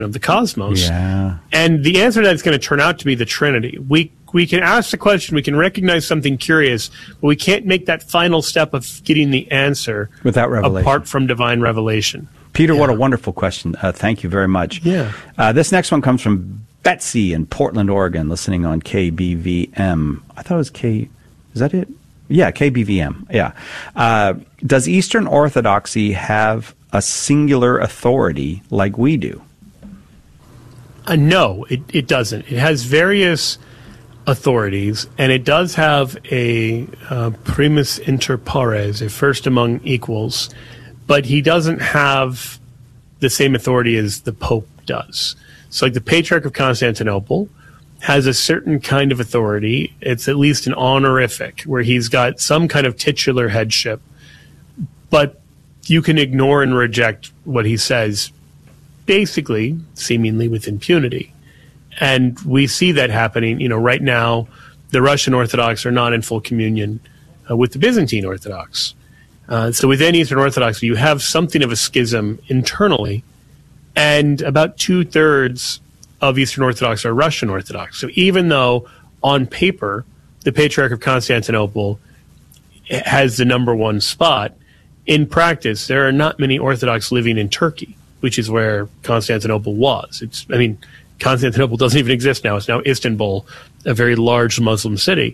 of the cosmos. Yeah. And the answer to that is going to turn out to be the Trinity. We can ask the question, we can recognize something curious, but we can't make that final step of getting the answer without revelation, apart from divine revelation. Peter, what a wonderful question. Thank you very much. Yeah. This next one comes from Betsy in Portland, Oregon, listening on KBVM. I thought it was is that it? Yeah, KBVM. Yeah. Does Eastern Orthodoxy have a singular authority like we do? No, it doesn't. It has various authorities, and it does have a primus inter pares, a first among equals, but he doesn't have the same authority as the Pope does. So like the Patriarch of Constantinople has a certain kind of authority. It's at least an honorific, where he's got some kind of titular headship, but you can ignore and reject what he says, basically, seemingly with impunity. And we see that happening. Right now, the Russian Orthodox are not in full communion with the Byzantine Orthodox. So within Eastern Orthodoxy, you have something of a schism internally, and about 2/3 of Eastern Orthodox are Russian Orthodox. So even though on paper the Patriarch of Constantinople has the number one spot, in practice there are not many Orthodox living in Turkey, which is where Constantinople was. Constantinople doesn't even exist now. It's now Istanbul, a very large Muslim city.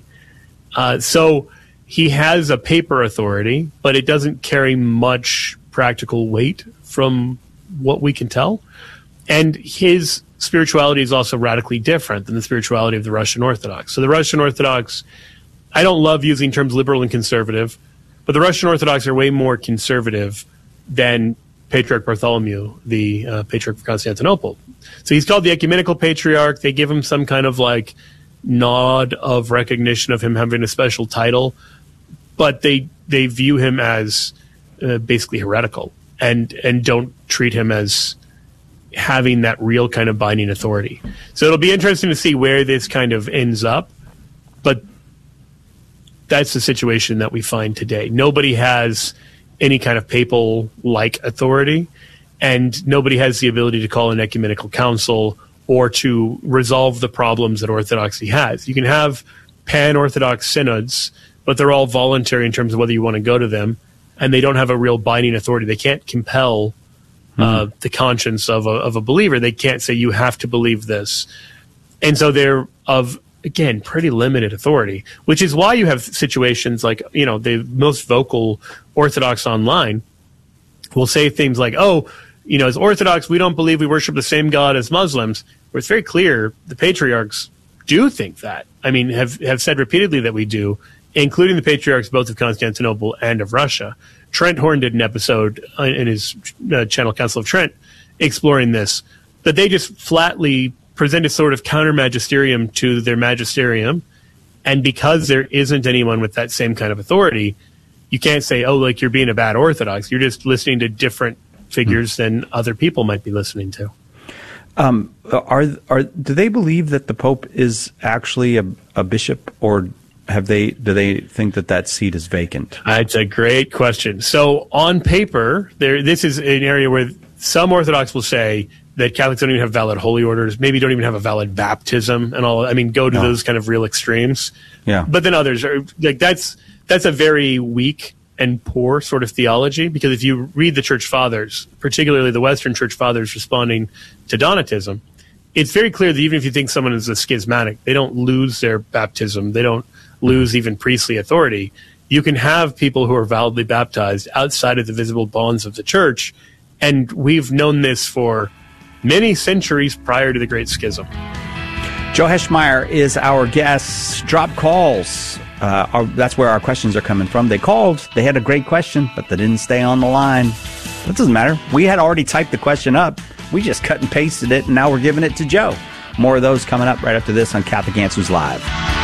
So he has a paper authority, but it doesn't carry much practical weight from what we can tell. And his spirituality is also radically different than the spirituality of the Russian Orthodox. So the Russian Orthodox, I don't love using terms liberal and conservative, but the Russian Orthodox are way more conservative than Patriarch Bartholomew, the Patriarch of Constantinople. So he's called the Ecumenical Patriarch. They give him some kind of nod of recognition of him having a special title, but they view him as basically heretical and don't treat him as having that real kind of binding authority. So it'll be interesting to see where this kind of ends up, but that's the situation that we find today. Nobody has any kind of papal-like authority, and nobody has the ability to call an ecumenical council or to resolve the problems that Orthodoxy has. You can have pan-Orthodox synods, but they're all voluntary in terms of whether you want to go to them, and they don't have a real binding authority. They can't compel the conscience of a believer. They can't say, you have to believe this. And so they're of, again, pretty limited authority, which is why you have situations like, the most vocal Orthodox online will say things like, as Orthodox, we don't believe we worship the same God as Muslims, where it's very clear the patriarchs do think that. Have said repeatedly that we do, including the patriarchs both of Constantinople and of Russia. Trent Horn did an episode in his channel Council of Trent exploring this, but they just flatly present a sort of counter-magisterium to their magisterium, and because there isn't anyone with that same kind of authority, you can't say, you're being a bad Orthodox. You're just listening to different figures than other people might be listening to. Do they believe that the Pope is actually a bishop, or do they think that seat is vacant? It's a great question. So on paper, this is an area where some Orthodox will say that Catholics don't even have valid holy orders, maybe don't even have a valid baptism and all. Go to those kind of real extremes. Yeah. But then others are that's a very weak and poor sort of theology, because if you read the Church Fathers, particularly the Western Church Fathers responding to Donatism, it's very clear that even if you think someone is a schismatic, they don't lose their baptism. They don't lose even priestly authority. You can have people who are validly baptized outside of the visible bonds of the church, and we've known this for many centuries prior to the Great Schism. Joe Heschmeyer is our guest. Drop calls. That's where our questions are coming from. They called. They had a great question, but they didn't stay on the line. That doesn't matter. We had already typed the question up. We just cut and pasted it, and now we're giving it to Joe. More of those coming up right after this on Catholic Answers Live.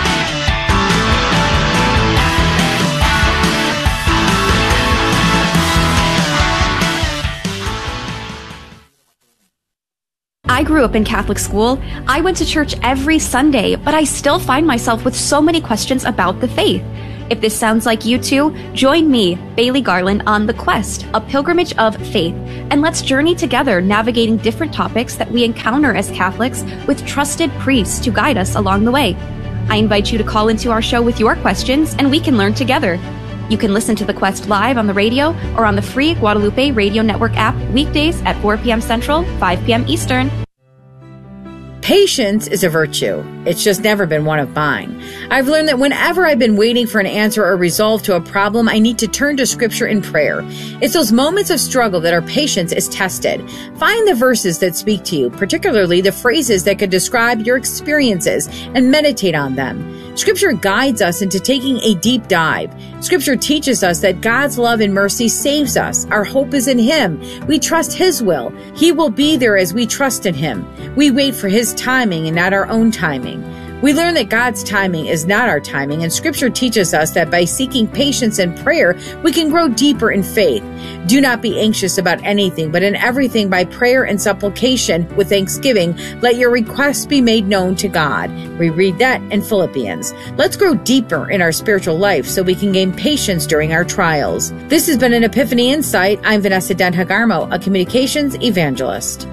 I grew up in Catholic school. I went to church every Sunday, but I still find myself with so many questions about the faith. If this sounds like you too, join me, Bailey Garland, on The Quest, a pilgrimage of faith, and let's journey together navigating different topics that we encounter as Catholics with trusted priests to guide us along the way. I invite you to call into our show with your questions, and we can learn together. You can listen to The Quest live on the radio or on the free Guadalupe Radio Network app weekdays at 4 p.m. Central, 5 p.m. Eastern. Patience is a virtue. It's just never been one of mine. I've learned that whenever I've been waiting for an answer or resolve to a problem, I need to turn to Scripture in prayer. It's those moments of struggle that our patience is tested. Find the verses that speak to you, particularly the phrases that could describe your experiences, and meditate on them. Scripture guides us into taking a deep dive. Scripture teaches us that God's love and mercy saves us. Our hope is in Him. We trust His will. He will be there as we trust in Him. We wait for His timing and not our own timing. We learn that God's timing is not our timing, and Scripture teaches us that by seeking patience and prayer, we can grow deeper in faith. Do not be anxious about anything, but in everything by prayer and supplication with thanksgiving, let your requests be made known to God. We read that in Philippians. Let's grow deeper in our spiritual life so we can gain patience during our trials. This has been an Epiphany Insight. I'm Vanessa Denhagarmo, a communications evangelist.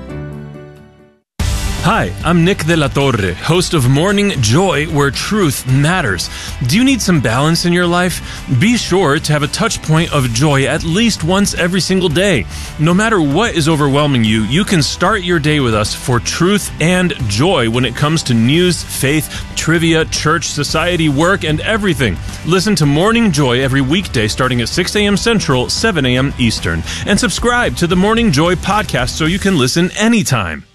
Hi, I'm Nick de la Torre, host of Morning Joy, where truth matters. Do you need some balance in your life? Be sure to have a touch point of joy at least once every single day. No matter what is overwhelming you, you can start your day with us for truth and joy when it comes to news, faith, trivia, church, society, work, and everything. Listen to Morning Joy every weekday starting at 6 a.m. Central, 7 a.m. Eastern. And subscribe to the Morning Joy podcast so you can listen anytime.